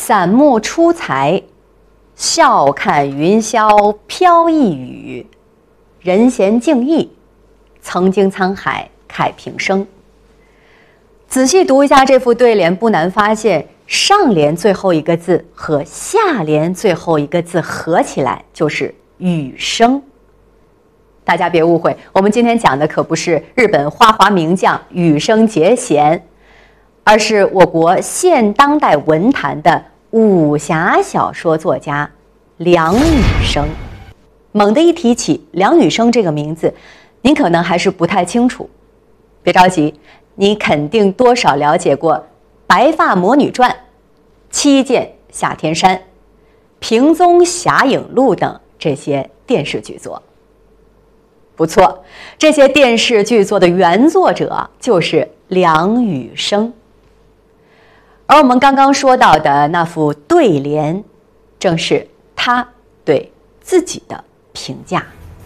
散木出材，笑看云霄飘逸语，人闲静意，曾经沧海慨平生。仔细读一下这副对联，不难发现上联最后一个字和下联最后一个字合起来就是雨声。大家别误会，我们今天讲的可不是日本花滑名将羽生结弦，而是我国现当代文坛的武侠小说作家梁羽生。猛地一提起梁羽生这个名字，您可能还是不太清楚。别着急，你肯定多少了解过《白发魔女传》《七剑下天山》《平宗侠影录》等这些电视剧作。不错，这些电视剧作的原作者就是梁羽生。而我们刚刚说到的那副对联，正是他对自己的评价。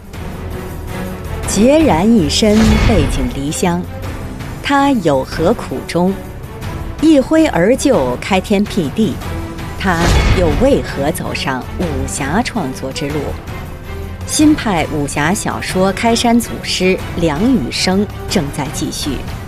孑然一身，背井离乡，他有何苦衷？一挥而就，开天辟地，他又为何走上武侠创作之路？新派武侠小说开山祖师梁羽生正在继续。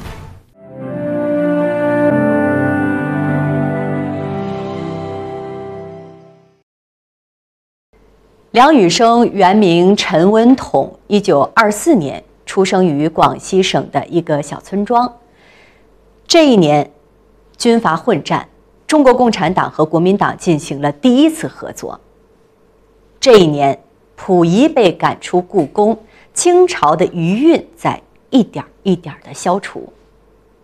梁羽生原名陈文统，1924年出生于广西省的一个小村庄。这一年，军阀混战，中国共产党和国民党进行了第一次合作。这一年，溥仪被赶出故宫，清朝的余韵在一点一点的消除。